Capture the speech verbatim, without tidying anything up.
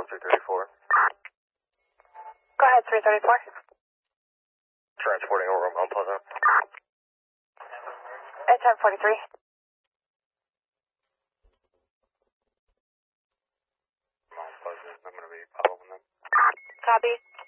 on three thirty-four. Go ahead, three thirty-four. Transporting over Mount Pleasant. At ten forty-three. Mount Pleasant, I'm going to be following them. Copy.